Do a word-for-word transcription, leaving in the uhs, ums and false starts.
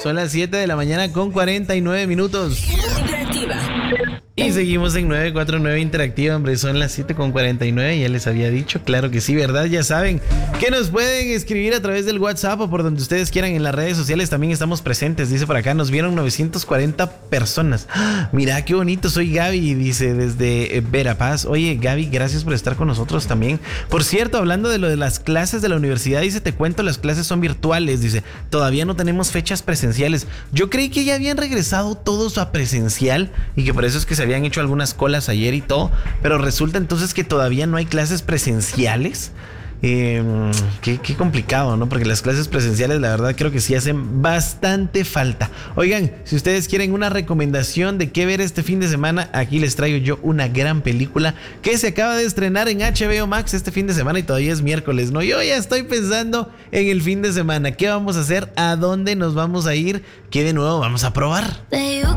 Son las siete de la mañana con cuarenta y nueve minutos. Interactiva. Y seguimos en nueve cuatro nueve Interactiva, hombre, son las siete con cuarenta y nueve, ya les había dicho, claro que sí, ¿verdad? Ya saben que nos pueden escribir a través del WhatsApp o por donde ustedes quieran en las redes sociales, también estamos presentes, dice por acá, nos vieron novecientas cuarenta personas. ¡Ah! Mira, qué bonito, soy Gaby, dice desde Verapaz. Oye, Gaby, gracias por estar con nosotros también. Por cierto, hablando de lo de las clases de la universidad, dice, te cuento, las clases son virtuales, dice, todavía no tenemos fechas presenciales. Yo creí que ya habían regresado todos a presencial y que por eso es que se habían hecho algunas colas ayer y todo, pero resulta entonces que todavía no hay clases presenciales. Eh, qué, qué complicado, ¿no? Porque las clases presenciales, la verdad, creo que sí hacen bastante falta. Oigan, si ustedes quieren una recomendación de qué ver este fin de semana, aquí les traigo yo una gran película que se acaba de estrenar en H B O Max este fin de semana y todavía es miércoles, ¿no? Yo ya estoy pensando en el fin de semana. ¿Qué vamos a hacer? ¿A dónde nos vamos a ir? ¿Qué de nuevo vamos a probar?